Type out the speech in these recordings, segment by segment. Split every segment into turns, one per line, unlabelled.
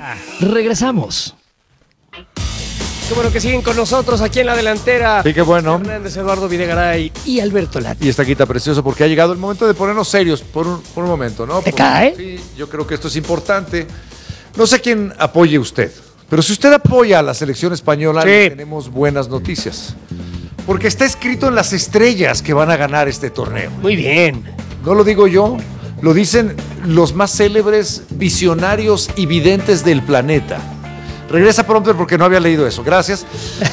Regresamos. Qué bueno que siguen con nosotros aquí en la delantera.
Sí, qué bueno.
Hernández, Eduardo Videgaray y Alberto Lati.
Y esta quita precioso porque ha llegado el momento de ponernos serios por un momento, ¿no?
¿Te cae?
Sí, yo creo que esto es importante. No sé quién apoye usted, pero si usted apoya a la selección española,
Sí,
tenemos buenas noticias. Porque está escrito en las estrellas que van a ganar este torneo.
Muy bien.
No lo digo yo, lo dicen los más célebres visionarios y videntes del planeta. Regresa pronto porque no había leído eso. Gracias.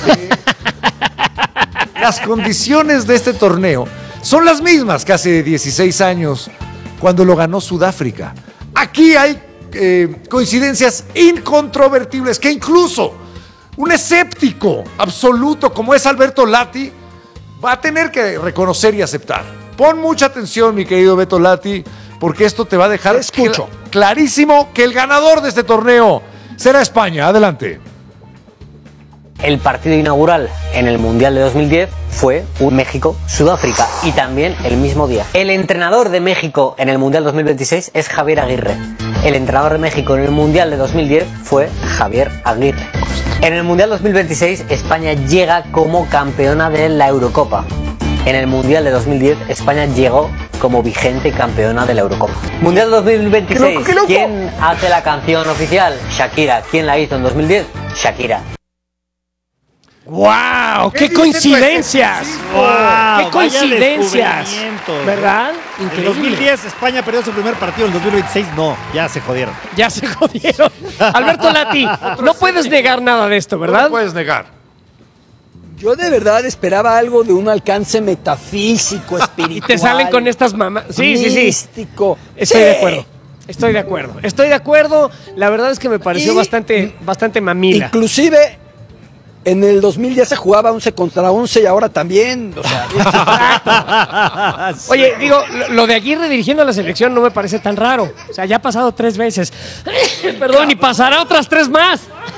Las condiciones de este torneo son las mismas que hace 16 años cuando lo ganó Sudáfrica. Aquí hay coincidencias incontrovertibles que incluso un escéptico absoluto como es Alberto Lati va a tener que reconocer y aceptar. Pon mucha atención, mi querido Beto Lati, porque esto te va a dejar clarísimo que el ganador de este torneo será España. Adelante.
El partido inaugural en el Mundial de 2010 fue un México-Sudáfrica y también el mismo día. El entrenador de México en el Mundial 2026 es Javier Aguirre. El entrenador de México en el Mundial de 2010 fue Javier Aguirre. En el Mundial 2026 España llega como campeona de la Eurocopa. En el Mundial de 2010 España llegó como vigente campeona de la Eurocopa. Mundial 2026,
¡Qué loco!
¿Quién hace la canción oficial? Shakira. ¿Quién la hizo en 2010? Shakira.
¡Wow! ¡Qué
dice
coincidencias!
tu
¡Qué coincidencias! ¿Verdad?
En
Increíble.
2010 España perdió su primer partido, en 2026 no, ya se jodieron.
Ya se jodieron. Alberto Lati, no puedes negar nada de esto,
No
¿verdad?
lo puedes negar.
Yo de verdad esperaba algo de un alcance metafísico, espiritual.
Y te salen con estas mamás. Sí.
místico.
Estoy
Sí.
de acuerdo. Estoy de acuerdo. La verdad es que me pareció
Y-
bastante mamila.
Inclusive en el 2010 se jugaba 11 contra 11 y ahora también. O sea,
Oye, digo, lo de Aguirre dirigiendo a la selección no me parece tan raro. O sea, ya ha pasado 3 veces. Perdón, y pasará otras 3 más.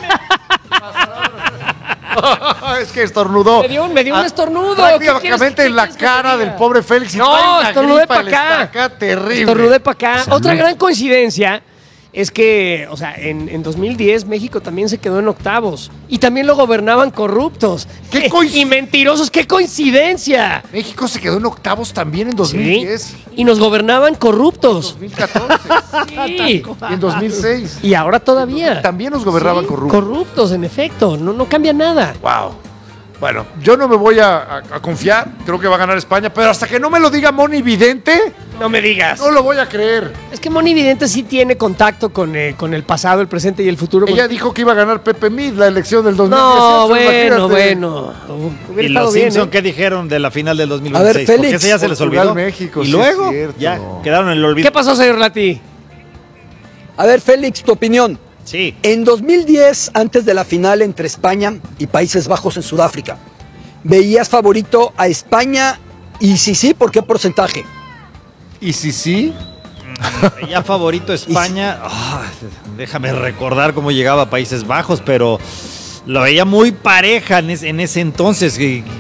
Es que estornudó.
Me dio un estornudo.
Prácticamente en la cara del pobre Félix. Y trae
No,
una
estornudé
gripa,
para
le está
acá.
terrible.
Estornudé para acá. Otra gran coincidencia es que, o sea, en 2010 México también se quedó en octavos. Y también lo gobernaban corruptos.
¡Qué
Y mentirosos! ¡Qué coincidencia!
México se quedó en octavos también en 2010.
Sí. Y nos gobernaban corruptos.
2014
Sí.
y en 2006.
Y ahora todavía.
También nos gobernaban
Sí,
corruptos.
Corruptos, en efecto. No cambia nada.
Wow. Bueno, yo no me voy a confiar. Creo que va a ganar España. Pero hasta que no me lo diga Moni Vidente,
No me digas.
no lo voy a creer.
Es que Moni Vidente sí tiene contacto con el pasado, el presente y el futuro.
Ella dijo que iba a ganar Pepe Mid la elección del 2018.
No,
imagínate.
bueno. Hubiera
¿Y
estado
los
bien,
Simpson
¿eh?
qué dijeron de la final del 2026?
A ver, Félix.
Porque ese ya se les
Portugal,
olvidó.
México,
y
sí
luego
es cierto.
ya quedaron en el olvido.
¿Qué pasó, señor Lati?
a ver, Félix, tu opinión.
Sí.
En 2010, antes de la final entre España y Países Bajos en Sudáfrica, ¿veías favorito a España? Y si sí, ¿por qué porcentaje?
Y si sí,
Ya favorito España. Déjame recordar cómo llegaba a Países Bajos, pero lo veía muy pareja en ese entonces.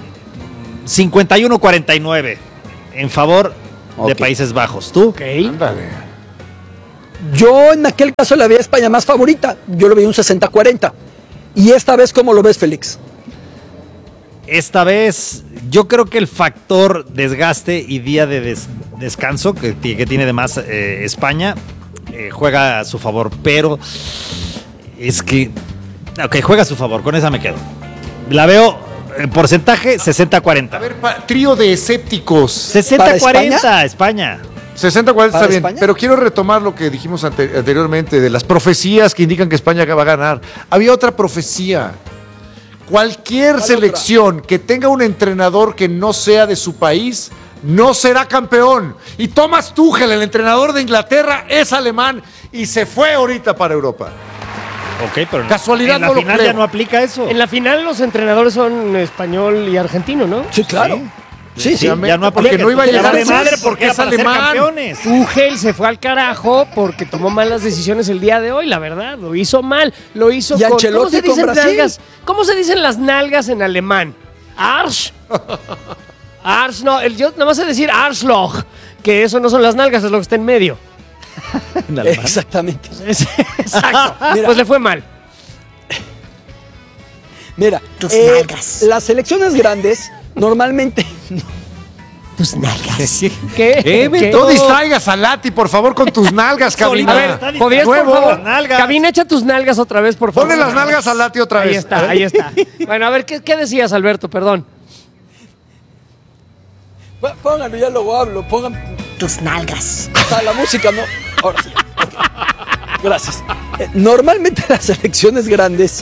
51-49 en favor de
Ok.
Países Bajos. ¿Tú?
Ok.
ándale.
Yo en aquel caso la veía a España más favorita. Yo lo veía un 60-40. ¿Y esta vez cómo lo ves, Félix?
Esta vez, yo creo que el factor desgaste y día de descanso que tiene de más España juega a su favor, pero es que, ok, juega a su favor, con esa me quedo. La veo en porcentaje 60-40.
A ver, trío de escépticos.
60-40 España.
60-40 está
¿Para
bien,
España?
pero quiero retomar lo que dijimos anteriormente de las profecías que indican que España va a ganar. Había otra profecía. Cualquier selección que tenga un entrenador que no sea de su país no será campeón. Y Thomas Tuchel, el entrenador de Inglaterra, es alemán y se fue ahorita para Europa.
Ok, pero
Casualidad
en la
no lo
final
creo.
ya no aplica eso.
En la final los entrenadores son español y argentino, ¿no?
Sí, claro. Sí, sí.
Ya no aplica.
Porque no iba a
Ya
llegar
vale
ese-
madre porque
es
es para ser
alemán.
campeones.
Tuchel se fue al carajo porque tomó malas decisiones el día de hoy, la verdad. Lo hizo mal. Lo hizo
Y
con... ¿Cómo
Ancelotti
se
con
dicen
Brasil.
nalgas? ¿Cómo se dicen las nalgas en alemán? Arsch. Arsch, no. Yo nada más sé decir Arschloch, que eso no son las nalgas, es lo que está en medio.
En alemán.
Exactamente.
Exacto.
Mira.
Pues le fue mal.
Mira,
Tus nalgas.
las selecciones grandes normalmente...
Tus nalgas.
¿Qué?
Beto?
No distraigas a Lati, por favor, con tus nalgas, cabina.
A ver,
Está
¿podrías, por
nuevo.
favor?
Nalgas.
Cabina, echa tus nalgas otra vez, por favor.
Ponle las nalgas a Lati otra vez.
Ahí está, ahí está. Bueno, a ver, ¿qué decías, Alberto? Perdón.
Pónganlo, ya luego hablo, pongan...
Tus nalgas.
La música no... Ahora sí. Ok. Gracias. Normalmente las selecciones grandes...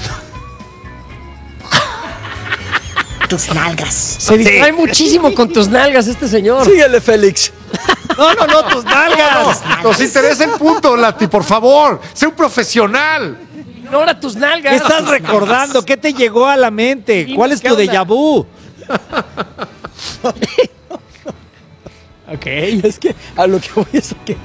Tus nalgas.
Se distrae muchísimo con tus nalgas este señor.
Síguele, Félix.
No, tus nalgas.
Nos interesa el punto, Lati, por favor. Sé un profesional.
Ignora tus nalgas.
¿Qué estás recordando? ¿Qué te llegó a la mente?
Sí,
¿Cuál es
¿qué
tu
onda?
déjà vu?
Ok.
Es que a lo que voy es que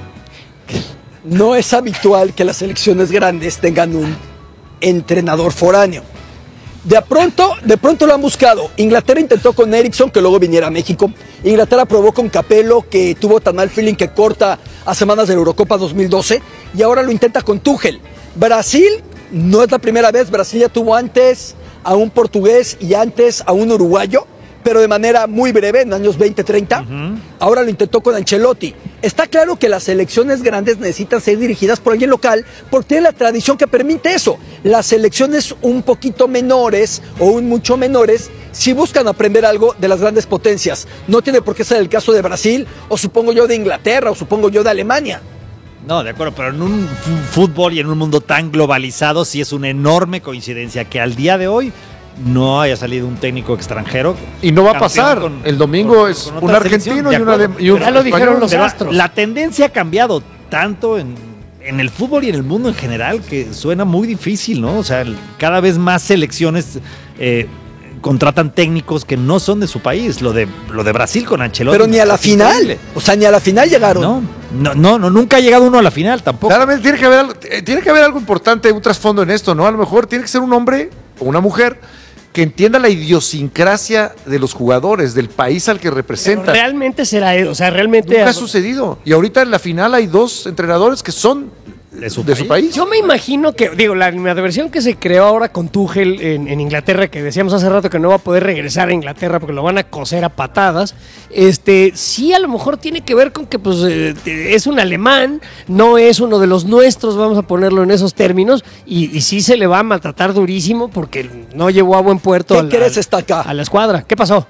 no es habitual que las selecciones grandes tengan un entrenador foráneo. De pronto lo han buscado. Inglaterra intentó con Eriksson, que luego viniera a México. Inglaterra probó con Capello, que tuvo tan mal feeling que corta a semanas de la Eurocopa 2012. Y ahora lo intenta con Tuchel. Brasil no es la primera vez. Brasil ya tuvo antes a un portugués y antes a un uruguayo, pero de manera muy breve, en años 20-30. Ahora lo intentó con Ancelotti. Está claro que las selecciones grandes necesitan ser dirigidas por alguien local porque tiene la tradición que permite eso. Las selecciones un poquito menores o un mucho menores sí buscan aprender algo de las grandes potencias. No tiene por qué ser el caso de Brasil, o supongo yo de Inglaterra, o supongo yo de Alemania.
No, de acuerdo, pero en un fútbol y en un mundo tan globalizado sí es una enorme coincidencia que al día de hoy no haya salido un técnico extranjero.
Y no va a
campeón
pasar. El domingo es
con
un
otra
argentino
selección,
y
de
un
acuerdo.
Ya lo dijeron
español.
los
Pero
astros.
la tendencia ha cambiado tanto en el fútbol y en el mundo en general que suena muy difícil, ¿no? O sea, cada vez más selecciones contratan técnicos que no son de su país. Lo de Brasil con Ancelotti.
Pero ni a la
es
final.
increíble.
O sea, ni a la final llegaron.
No, nunca ha llegado uno a la final tampoco.
Claramente tiene que haber algo importante, un trasfondo en esto, ¿no? A lo mejor tiene que ser un hombre o una mujer que entienda la idiosincrasia de los jugadores, del país al que representa.
Realmente será eso. O sea, realmente.
Nunca ha sucedido. Y ahorita en la final hay dos entrenadores que son
¿De su
país.
Yo me imagino que, digo, la versión que se creó ahora con Tuchel en Inglaterra, que decíamos hace rato que no va a poder regresar a Inglaterra porque lo van a coser a patadas, sí a lo mejor tiene que ver con que pues es un alemán, no es uno de los nuestros, vamos a ponerlo en esos términos, y sí se le va a maltratar durísimo porque no llevó a buen puerto
¿Qué crees está acá?
a la escuadra. ¿Qué pasó?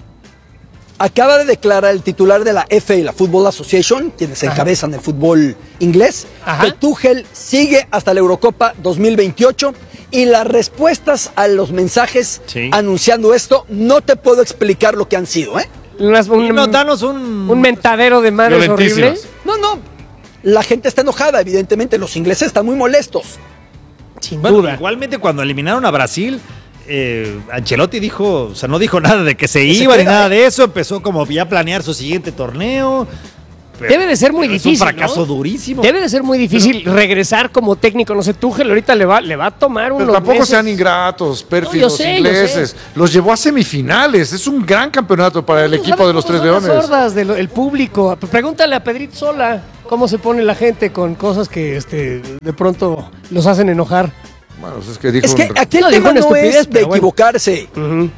Acaba de declarar el titular de la FA, la Football Association, quienes encabezan el fútbol inglés,
Ajá.
que Tuchel sigue hasta la Eurocopa 2028, y las respuestas a los mensajes
Sí.
anunciando esto, no te puedo explicar lo que han sido, ¿eh?
Danos un
Un mentadero de madres horrible.
No, la gente está enojada, evidentemente, los ingleses están muy molestos.
Sin
Bueno,
duda.
igualmente cuando eliminaron a Brasil, Ancelotti dijo, o sea, no dijo nada de que se
se
iba ni
queda.
nada de eso, empezó como ya a planear su siguiente torneo. Pero-
Debe de ser muy
pero
difícil,
Es un fracaso
¿no?
durísimo.
Debe de ser muy difícil regresar como técnico. No sé, Tuchel ahorita le va a tomar unos
Pero tampoco
meses.
sean ingratos, pérfidos,
No, yo sé,
ingleses. Los llevó a semifinales. Es un gran campeonato para el
No
equipo
sabe
de los
cómo
Tres
son las
Leones.
hordas del público. Pregúntale a Pedrito Sola cómo se pone la gente con cosas que de pronto los hacen enojar.
Bueno, pues es que dijo
Es que
un-
aquí el
No, dijo
tema
una
no
estupidez,
es de
pero bueno.
equivocarse.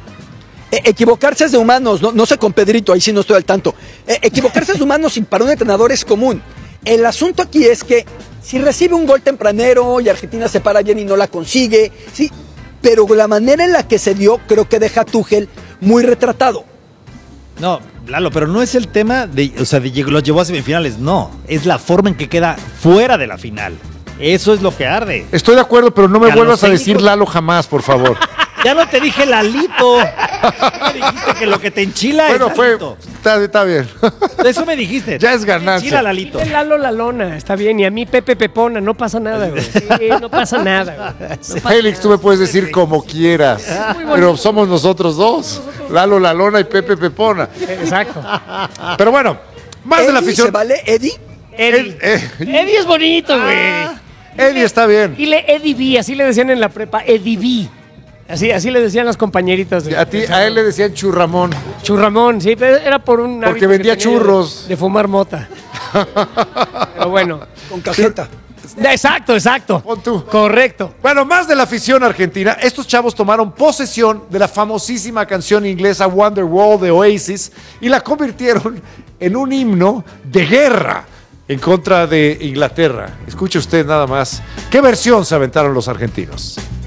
Equivocarse es de humanos, no sé con Pedrito, ahí sí no estoy al tanto. Equivocarse es de humanos y para un entrenador es común. El asunto aquí es que si recibe un gol tempranero y Argentina se para bien y no la consigue, sí, pero la manera en la que se dio creo que deja a Tuchel muy retratado.
No, Lalo, pero no es el tema de, o sea, los llevó a semifinales, no, es la forma en que queda fuera de la final. Eso es lo que arde.
Estoy de acuerdo, pero no me
Y a
vuelvas
los
a decir
técnicos-
Lalo jamás, por favor.
Ya no te dije Lalito. Me dijiste que lo que te enchila
Bueno,
es
fue.
Lalito.
Está bien.
Eso me dijiste.
Ya es ganancia.
Te enchila Lalito.
Dile Lalo la lona, está bien. Y a mí Pepe Pepona, no pasa nada, güey. Sí, no pasa nada, güey. No pasa
Félix, tú me puedes decir como quieras.
Muy bonito.
Pero somos nosotros dos. Lalo La Lona y Pepe Pepona.
Exacto.
Pero bueno, más de la
Eddie,
afición.
¿se vale, Eddie?
Eddie. Eddie es bonito, güey.
Eddie está bien.
Dile Eddie B, así le decían en la prepa, Eddie B. Así le decían las compañeritas.
A él le decían Churramón.
Churramón, sí, pero era por un
Porque
hábito que
vendía
tenía
churros.
de fumar mota. Pero bueno.
Con cajeta.
Exacto.
Pon tú.
Correcto.
Bueno, más de la afición argentina, estos chavos tomaron posesión de la famosísima canción inglesa Wonderwall de Oasis y la convirtieron en un himno de guerra en contra de Inglaterra. Escuche usted nada más. ¿Qué versión se aventaron los argentinos?